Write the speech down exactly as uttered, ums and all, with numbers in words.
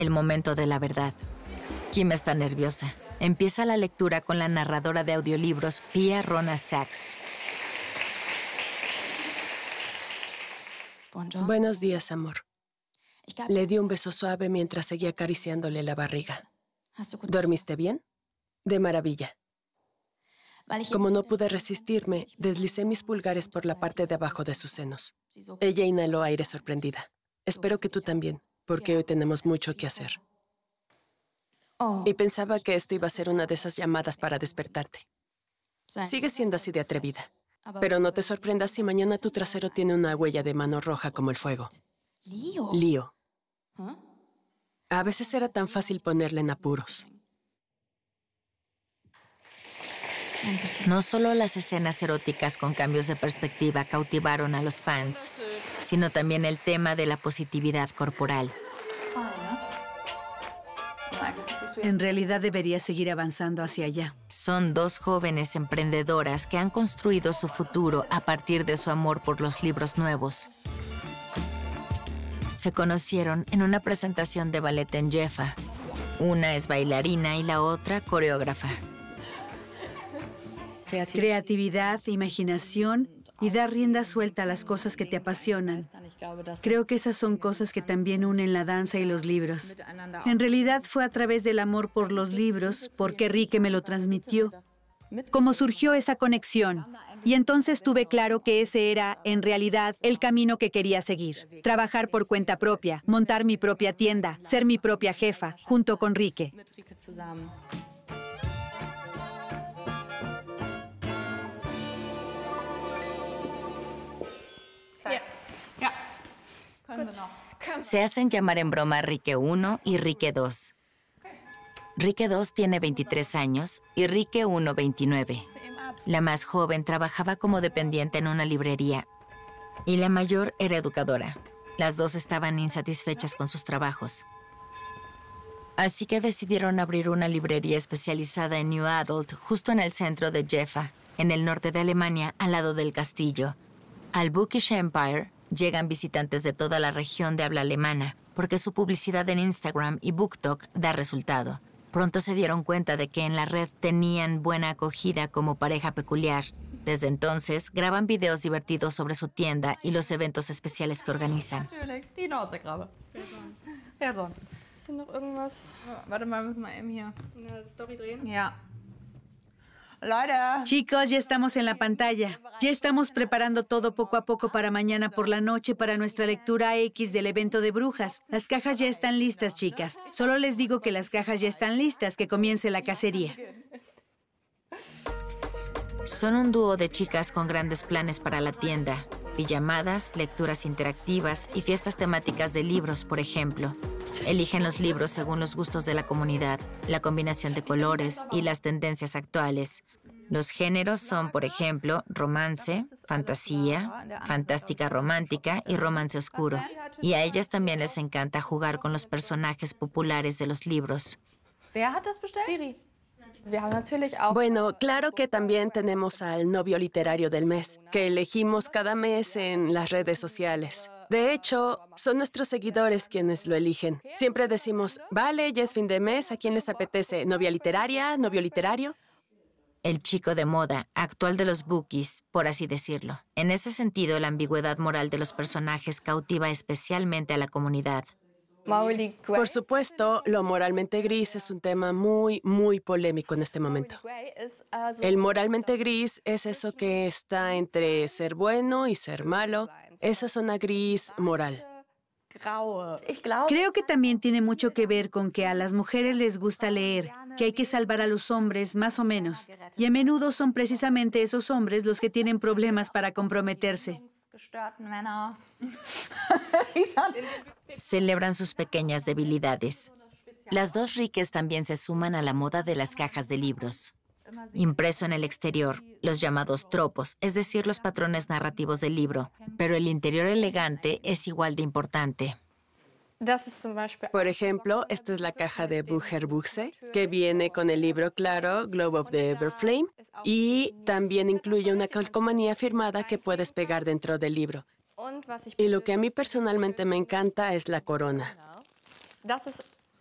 El momento de la verdad. Kim está nerviosa. Empieza la lectura con la narradora de audiolibros, Pia Rona Sachs. Buenos días, amor. Le di un beso suave mientras seguía acariciándole la barriga. ¿Dormiste bien? De maravilla. Como no pude resistirme, deslicé mis pulgares por la parte de abajo de sus senos. Ella inhaló aire sorprendida. Espero que tú también, porque hoy tenemos mucho que hacer. Y pensaba que esto iba a ser una de esas llamadas para despertarte. Sigue siendo así de atrevida. Pero no te sorprendas si mañana tu trasero tiene una huella de mano roja como el fuego. Lío. A veces era tan fácil ponerle en apuros. No solo las escenas eróticas con cambios de perspectiva cautivaron a los fans, sino también el tema de la positividad corporal. En realidad debería seguir avanzando hacia allá. Son dos jóvenes emprendedoras que han construido su futuro a partir de su amor por los libros nuevos. Se conocieron en una presentación de ballet en Jefa. Una es bailarina y la otra coreógrafa. Creatividad, imaginación y dar rienda suelta a las cosas que te apasionan. Creo que esas son cosas que también unen la danza y los libros. En realidad fue a través del amor por los libros, porque Rike me lo transmitió, como surgió esa conexión. Y entonces tuve claro que ese era, en realidad, el camino que quería seguir. Trabajar por cuenta propia, montar mi propia tienda, ser mi propia jefa, junto con Rike. Se hacen llamar en broma Rike uno y Rike dos. Rike dos tiene veintitrés años y Rike uno veintinueve. La más joven trabajaba como dependiente en una librería y la mayor era educadora. Las dos estaban insatisfechas con sus trabajos. Así que decidieron abrir una librería especializada en New Adult justo en el centro de Jefa, en el norte de Alemania, al lado del castillo. Al Bookish Empire llegan visitantes de toda la región de habla alemana, porque su publicidad en Instagram y BookTok da resultado. Pronto se dieron cuenta de que en la red tenían buena acogida como pareja peculiar. Desde entonces, graban videos divertidos sobre su tienda y los eventos especiales que organizan. Chicos, ya estamos en la pantalla. Ya estamos preparando todo poco a poco para mañana por la noche para nuestra lectura X del evento de brujas. Las cajas ya están listas, chicas. Solo les digo que las cajas ya están listas, que comience la cacería. Son un dúo de chicas con grandes planes para la tienda. Pijamadas, lecturas interactivas y fiestas temáticas de libros, por ejemplo. Eligen los libros según los gustos de la comunidad, la combinación de colores y las tendencias actuales. Los géneros son, por ejemplo, romance, fantasía, fantástica romántica y romance oscuro. Y a ellas también les encanta jugar con los personajes populares de los libros. Bueno, claro que también tenemos al novio literario del mes, que elegimos cada mes en las redes sociales. De hecho, son nuestros seguidores quienes lo eligen. Siempre decimos, vale, ya es fin de mes, ¿a quién les apetece? ¿Novia literaria? ¿Novio literario? El chico de moda, actual de los bookies, por así decirlo. En ese sentido, la ambigüedad moral de los personajes cautiva especialmente a la comunidad. Por supuesto, lo moralmente gris es un tema muy, muy polémico en este momento. El moralmente gris es eso que está entre ser bueno y ser malo, esa zona gris moral. Creo que también tiene mucho que ver con que a las mujeres les gusta leer, que hay que salvar a los hombres, más o menos. Y a menudo son precisamente esos hombres los que tienen problemas para comprometerse. Celebran sus pequeñas debilidades. Las dos Rikes también se suman a la moda de las cajas de libros. Impreso en el exterior, los llamados tropos, es decir, los patrones narrativos del libro, pero el interior elegante es igual de importante. Por ejemplo, esta es la caja de Bücherbuchse, que viene con el libro claro Globe of the Everflame, y también incluye una calcomanía firmada que puedes pegar dentro del libro. Y lo que a mí personalmente me encanta es la corona.